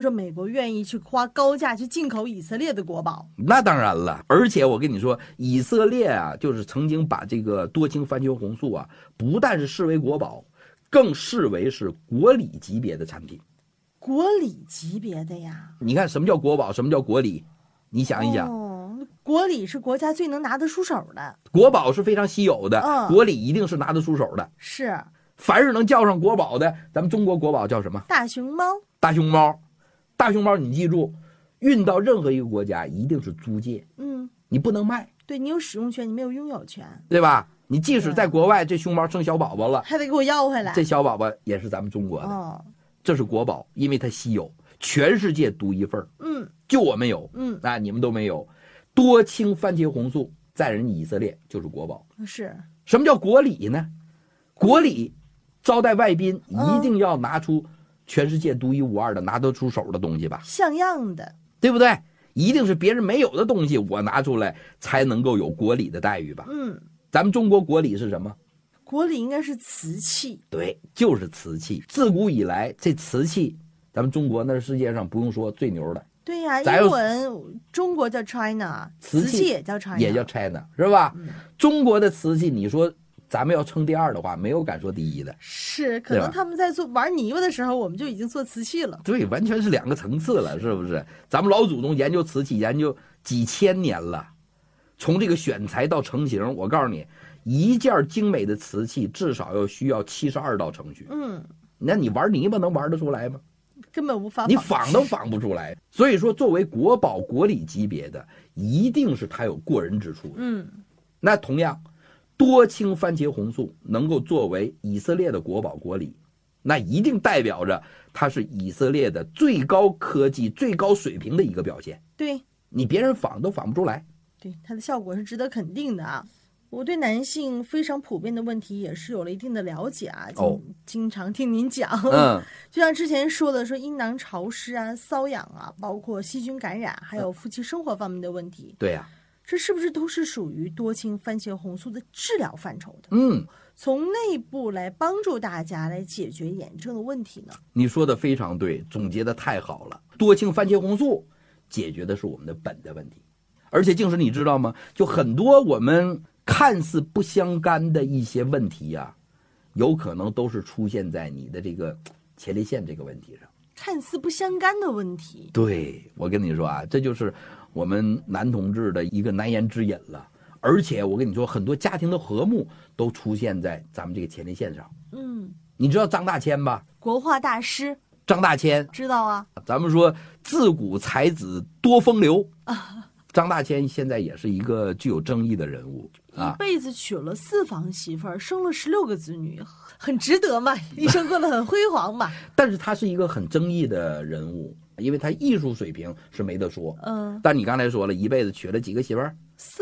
说美国愿意去花高价去进口以色列的国宝？ 那当然了，而且我跟你说，以色列啊，就是曾经把这个多氢番茄红素啊，不但是视为国宝，更视为是国礼级别的产品。 国礼级别的呀？ 你看什么叫国宝，什么叫国礼？你想一想。 国礼是国家最能拿得出手的， 国宝是非常稀有的，国礼一定是拿得出手的。 是， 凡是能叫上国宝的，咱们中国国宝叫什么？ 大熊猫。 大熊猫，大熊猫，你记住，运到任何一个国家一定是租借，你不能卖。 对，你有使用权，你没有拥有权， 对吧？你即使在国外，这熊猫生小宝宝了， 还得给我要回来。 这小宝宝也是咱们中国的，这是国宝，因为它稀有，全世界独一份。就我们有，你们都没有。多氢番茄红素在人以色列就是国宝。 是， 什么叫国礼呢？国礼招待外宾一定要拿出全世界独一无二的拿得出手的东西吧， 像样的， 对不对？一定是别人没有的东西我拿出来才能够有国礼的待遇吧。咱们中国国礼是什么？ 国礼应该是瓷器。 对，就是瓷器。自古以来这瓷器咱们中国那是世界上不用说最牛的。 对呀，英文中国叫 China， 瓷器也叫 China， 也叫 China， 是吧？中国的瓷器，你说咱们要称第二的话，没有敢说第一的。 是，可能他们在做玩泥巴的时候，我们就已经做瓷器了。 对，完全是两个层次了，是不是？咱们老祖宗研究瓷器研究几千年了，从这个选材到成型，我告诉你，一件精美的瓷器至少需要72道程序。那你玩泥巴能玩得出来吗？ 根本无法你仿都仿不出来。所以说作为国宝国礼级别的，一定是它有过人之处。那同样多氢番茄红素能够作为以色列的国宝国礼，那一定代表着它是以色列的最高科技最高水平的一个表现。 对， 你别人仿都仿不出来。 对，它的效果是值得肯定的啊。我对男性非常普遍的问题也是有了一定的了解啊，经常听您讲。就像之前说的，说阴囊潮湿啊、瘙痒啊，包括细菌感染，还有夫妻生活方面的问题。 对呀， 这是不是都是属于多氢番茄红素的治疗范畴的？从内部来帮助大家来解决炎症的问题呢？ 你说的非常对，总结的太好了。多氢番茄红素解决的是我们的本的问题，而且净是你知道吗？就很多我们看似不相干的一些问题呀，有可能都是出现在你的这个前列腺这个问题上。 看似不相干的问题， 对，我跟你说啊，这就是我们男同志的一个难言之隐了。而且我跟你说，很多家庭的和睦都出现在咱们这个前列腺上。你知道张大千吧？ 国画大师张大千知道啊。 咱们说自古才子多风流张大千现在也是一个具有争议的人物一辈子娶了4房媳妇儿，生了16个子女，很值得嘛，一生过得很辉煌嘛。 但是他是一个很争议的人物，因为他艺术水平是没得说。但你刚才说了，一辈子娶了几个媳妇儿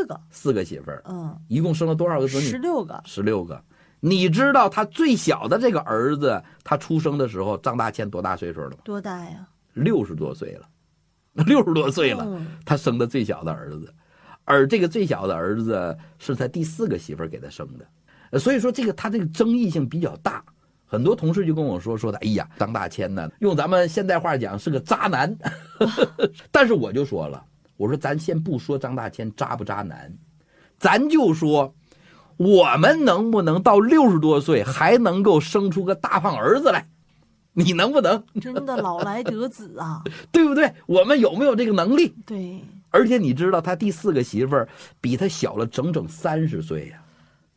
？4个媳妇儿。一共生了多少个子女？16个。你知道他最小的这个儿子，他出生的时候，张大千多大岁数了吗？ 多大呀 ？60多岁了。60多岁了，他生的最小的儿子，而这个最小的儿子是他第4个媳妇儿给他生的，所以说他这个争议性比较大。很多同事就跟我说的，哎呀，张大千呢，用咱们现代话讲是个渣男。但是我就说了，我说咱先不说张大千渣不渣男，咱就说我们能不能到60多岁还能够生出个大胖儿子来。你能不能？ 真的老来得子啊， 对不对？我们有没有这个能力？ 对。 而且你知道他第4个媳妇儿比他小了整整30岁呀。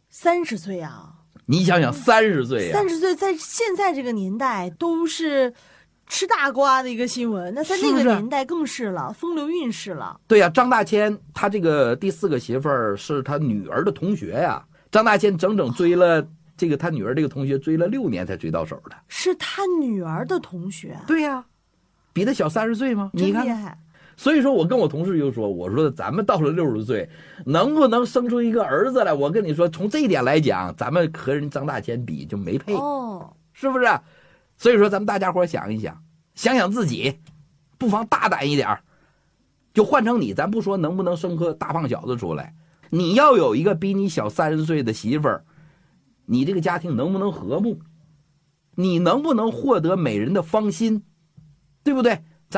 30岁啊！ 你想想，30岁呀！ 30岁在现在这个年代都是吃大瓜的一个新闻，那在那个年代更是了，风流韵事了。 对呀，张大千他这个第4个媳妇儿是他女儿的同学呀。张大千整整追了他女儿这个同学追了6年才追到手的。 是他女儿的同学？ 对呀，比他小30岁吗？ 真厉害。 所以说我跟我同事就说，我说咱们到了60岁能不能生出一个儿子来，我跟你说从这一点来讲，咱们和人张大千比就没配。是不是？所以说咱们大家伙想一想，想想自己，不妨大胆一点，就换成你，咱不说能不能生个大胖小子出来，你要有一个比你小30岁的媳妇儿，你这个家庭能不能和睦？你能不能获得美人的芳心？对不对？